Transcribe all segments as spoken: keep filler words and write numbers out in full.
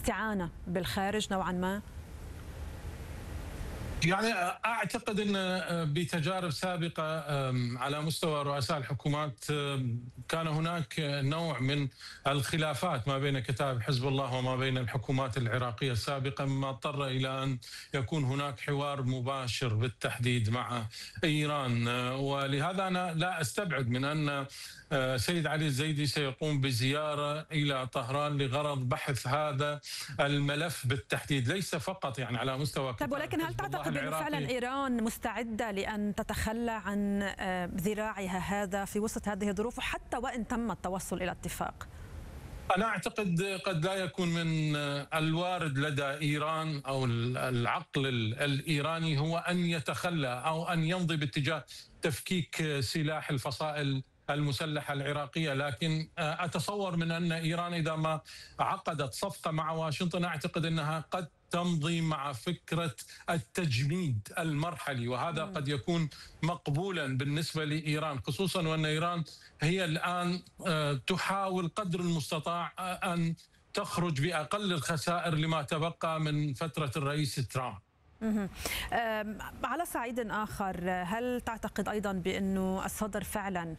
استعانة بالخارج نوعا ما؟ يعني اعتقد ان بتجارب سابقه على مستوى رؤساء الحكومات كان هناك نوع من الخلافات ما بين كتائب حزب الله وما بين الحكومات العراقيه السابقه، مما اضطر الى ان يكون هناك حوار مباشر بالتحديد مع ايران. ولهذا انا لا استبعد من ان سيد علي الزيدي سيقوم بزياره الى طهران لغرض بحث هذا الملف بالتحديد، ليس فقط يعني على مستوى طيب، ولكن هل تعتقد أن فعلا إيران مستعدة لأن تتخلى عن ذراعها هذا في وسط هذه الظروف، حتى وإن تم التوصل إلى اتفاق؟ أنا أعتقد قد لا يكون من الوارد لدى إيران أو العقل الإيراني هو أن يتخلى أو أن يمضي باتجاه تفكيك سلاح الفصائل المسلحة العراقية، لكن أتصور من أن إيران إذا ما عقدت صفقة مع واشنطن أعتقد أنها قد تمضي مع فكرة التجميد المرحلي، وهذا م. قد يكون مقبولا بالنسبة لإيران، خصوصا وأن إيران هي الآن تحاول قدر المستطاع أن تخرج بأقل الخسائر لما تبقى من فترة الرئيس ترامب. على صعيد آخر، هل تعتقد أيضا بأنه الصدر فعلا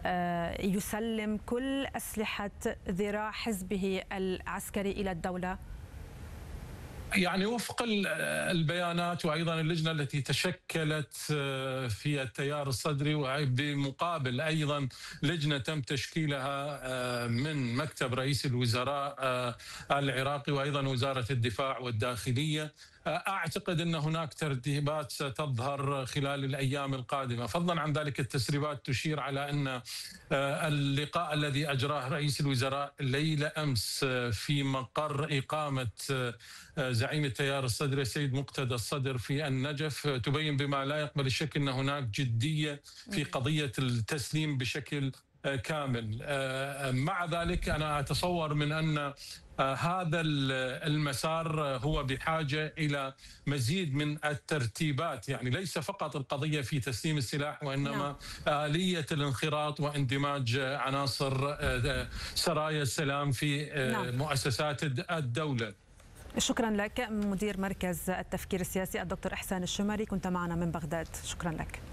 يسلم كل أسلحة ذراع حزبه العسكري إلى الدولة؟ يعني وفق البيانات وايضا اللجنه التي تشكلت في التيار الصدري، وبمقابل ايضا لجنه تم تشكيلها من مكتب رئيس الوزراء العراقي وايضا وزاره الدفاع والداخليه، اعتقد ان هناك ترتيبات ستظهر خلال الايام القادمه. فضلا عن ذلك التسريبات تشير على ان اللقاء الذي اجراه رئيس الوزراء ليله امس في مقر اقامه زعيم التيار الصدري السيد مقتدى الصدر في النجف تبين بما لا يقبل الشك ان هناك جديه في قضيه التسليم بشكل كامل. مع ذلك انا اتصور من ان هذا المسار هو بحاجه الى مزيد من الترتيبات، يعني ليس فقط القضيه في تسليم السلاح وانما آلية الانخراط واندماج عناصر سرايا السلام في مؤسسات الدوله. شكرا لك مدير مركز التفكير السياسي الدكتور إحسان الشمري، كنت معنا من بغداد. شكرا لك.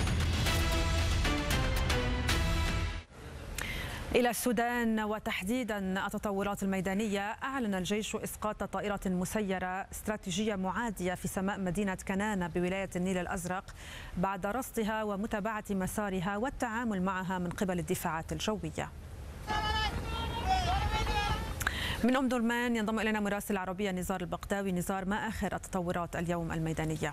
إلى السودان وتحديدا التطورات الميدانية. أعلن الجيش إسقاط طائرة مسيرة استراتيجية معادية في سماء مدينة كنانة بولاية النيل الأزرق بعد رصدها ومتابعة مسارها والتعامل معها من قبل الدفاعات الجوية. من أم درمان ينضم إلينا مراسل العربية نزار البغداوي. نزار، ما آخر التطورات اليوم الميدانية؟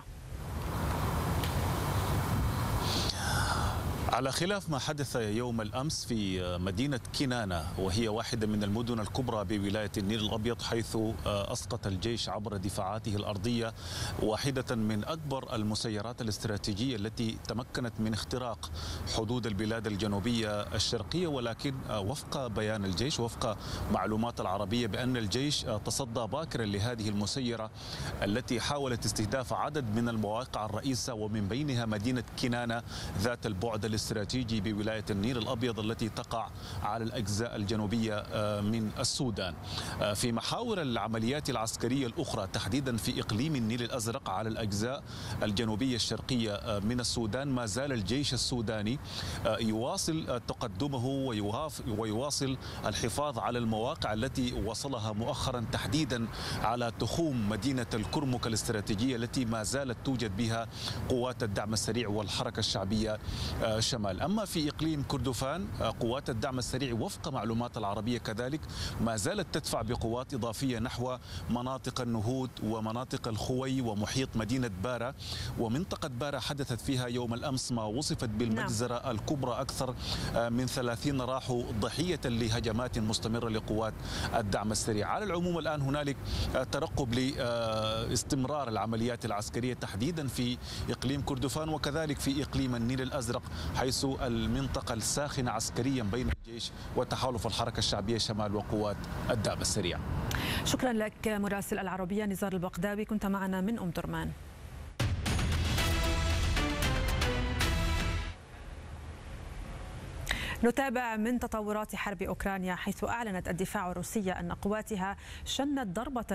على خلاف ما حدث يوم الأمس في مدينة كنانة، وهي واحدة من المدن الكبرى بولاية النيل الأبيض، حيث أسقط الجيش عبر دفاعاته الأرضية واحدة من أكبر المسيرات الاستراتيجية التي تمكنت من اختراق حدود البلاد الجنوبية الشرقية. ولكن وفق بيان الجيش وفق معلومات العربية بأن الجيش تصدى باكرا لهذه المسيرة التي حاولت استهداف عدد من المواقع الرئيسة، ومن بينها مدينة كنانة ذات البعد الاستراتيجي بولاية النيل الأبيض التي تقع على الأجزاء الجنوبية من السودان. في محاور العمليات العسكرية الأخرى تحديدا في إقليم النيل الأزرق على الأجزاء الجنوبية الشرقية من السودان، ما زال الجيش السوداني يواصل تقدمه ويواصل الحفاظ على المواقع التي وصلها مؤخرا، تحديدا على تخوم مدينة الكرمك الاستراتيجية التي ما زالت توجد بها قوات الدعم السريع والحركة الشعبية شمال. أما في إقليم كردفان قوات الدعم السريع وفق معلومات العربية كذلك ما زالت تدفع بقوات إضافية نحو مناطق النهود ومناطق الخوي ومحيط مدينة بارا. ومنطقة بارا حدثت فيها يوم الأمس ما وصفت بالمجزرة الكبرى، أكثر من ثلاثين راحوا ضحية لهجمات مستمرة لقوات الدعم السريع. على العموم الآن هنالك ترقب لاستمرار العمليات العسكرية تحديدا في إقليم كردفان وكذلك في إقليم النيل الأزرق، حيث المنطقة الساخنة عسكريا بين الجيش وتحالف الحركة الشعبية شمال وقوات الدعم السريع. شكرا لك مراسل العربية نزار البغداوي، كنت معنا من أم درمان. نتابع من تطورات حرب أوكرانيا، حيث أعلنت الدفاع الروسية أن قواتها شنت ضربة